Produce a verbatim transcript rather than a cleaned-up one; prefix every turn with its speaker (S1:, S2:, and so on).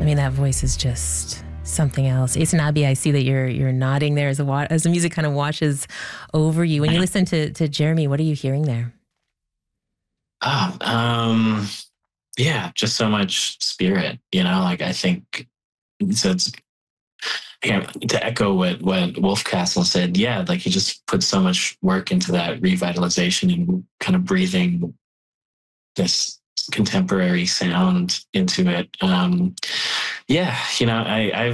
S1: mean, that voice is just something else. Asenabi, I see that you're you're nodding there as the wa- as the music kind of washes over you. When you listen to to Jeremy, what are you hearing there?
S2: Oh, um, yeah, just so much spirit, you know, like I think so it's yeah, to echo what what Wolfcastle said, yeah, like he just put so much work into that revitalization and kind of breathing this contemporary sound into it. Um, yeah, you know, I, I've